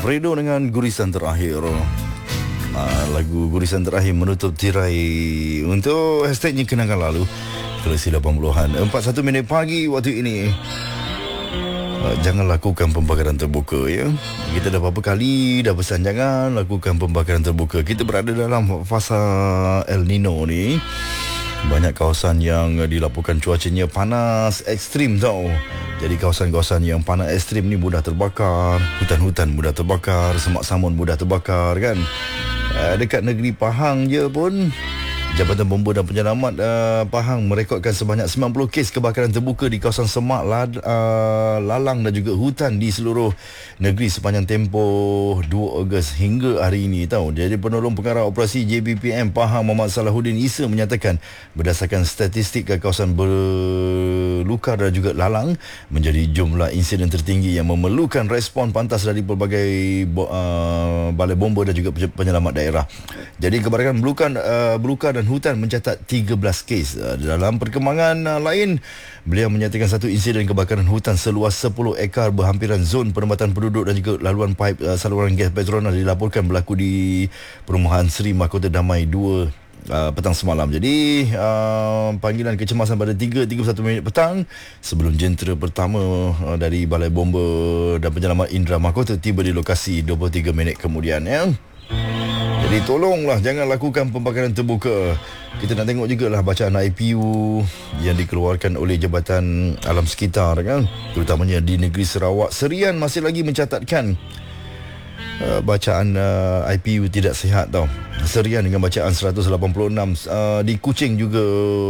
Fredo dengan Gurisan Terakhir. Lagu Gurisan Terakhir menutup tirai untuk hashtagnya Kenangan Lalu Versi 80-an. 41 minit pagi waktu ini. Jangan lakukan pembakaran terbuka, ya. Kita dah berapa kali dah pesan jangan lakukan pembakaran terbuka. Kita berada dalam fasa El Nino ni. Banyak kawasan yang dilaporkan cuacanya panas ekstrim tau. Jadi kawasan-kawasan yang panas ekstrim ni mudah terbakar. Hutan-hutan mudah terbakar, semak samun mudah terbakar kan. Dekat negeri Pahang je pun Jabatan Bomba dan Penyelamat Pahang merekodkan sebanyak 90 kes kebakaran terbuka di kawasan semak, lalang dan juga hutan di seluruh negeri sepanjang tempoh 2 Ogos hingga hari ini tahu. Jadi penolong pengarah operasi JBPM Pahang Muhammad Salahuddin Isa menyatakan berdasarkan statistik kawasan berlukar dan juga lalang menjadi jumlah insiden tertinggi yang memerlukan respon pantas dari pelbagai balai bomba dan juga penyelamat daerah. Jadi kebakaran belukar dan hutan mencatat 13 kes. Dalam perkembangan lain, beliau menyatakan satu insiden kebakaran hutan seluas 10 ekar berhampiran zon penempatan penduduk dan juga laluan paip saluran gas Petronas dilaporkan berlaku di perumahan Seri Mahkota Damai 2 petang semalam. Jadi panggilan kecemasan pada 3.31 minit petang sebelum jentera pertama dari Balai Bomba dan Penyelamat Indra Mahkota tiba di lokasi 23 minit kemudian, ya. Jadi tolonglah jangan lakukan pembakaran terbuka. Kita nak tengok jugalah bacaan IPU yang dikeluarkan oleh Jabatan Alam Sekitar kan, terutamanya di negeri Sarawak. Serian masih lagi mencatatkan bacaan IPU tidak sihat tau. Serian dengan bacaan 186, di Kuching juga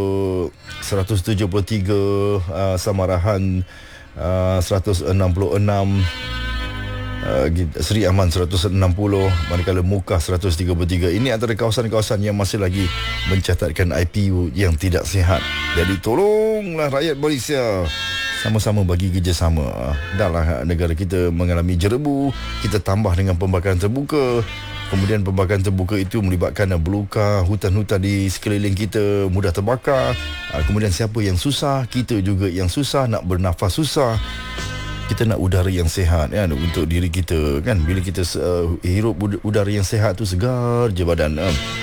173, Samarahan 166, Seri Aman 160, manakala Mukah 133. Ini antara kawasan-kawasan yang masih lagi mencatatkan IPU yang tidak sihat. Jadi tolonglah rakyat Malaysia sama-sama bagi kerjasama. Dahlah negara kita mengalami jerebu, kita tambah dengan pembakaran terbuka. Kemudian pembakaran terbuka itu melibatkan belukar, hutan-hutan di sekeliling kita mudah terbakar. Kemudian siapa yang susah? Kita juga yang susah, nak bernafas susah. Kita nak udara yang sihat kan untuk diri kita kan. Bila kita hirup udara yang sihat tu segar je badan.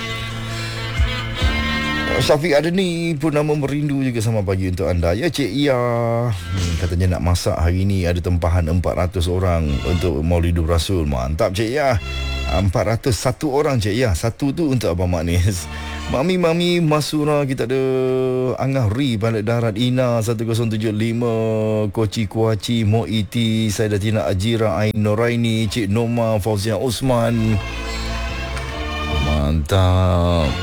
Syafiq Adani pun nama merindu juga sama pagi untuk anda, ya Cik Ia. Katanya nak masak hari ni, ada tempahan 400 orang untuk Maulidur Rasul. Mantap Cik Ia. 401 orang Cik Ia. Satu tu untuk Abang Manis. Mami Masura, kita ada Angah Ri Balik Darat, Ina 1075, Koci Kuaci, Moiti, Saidatina Ajira, Ain Noraini, Cik Noma, Fauzia Osman. Mantap.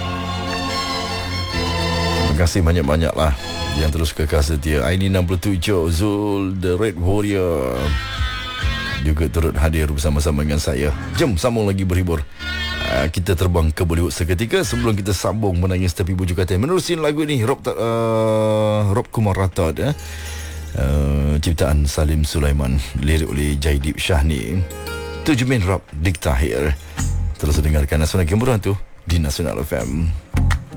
Terima kasih banyak-banyak lah yang terus kekal setia. Aini 67, Zul The Red Warrior juga turut hadir bersama-sama dengan saya. Jom sambung lagi berhibur. Kita terbang ke Bollywood seketika sebelum kita sambung menangis tepi bujur katil. Menerusi lagu ini Rob Kumar Ratad, ciptaan Salim Sulaiman, lirik oleh Jaidip Syahni, Tujumin Rob Dik Tahir. Terus dengarkan Nasional Gemburan tu di Nasional FM.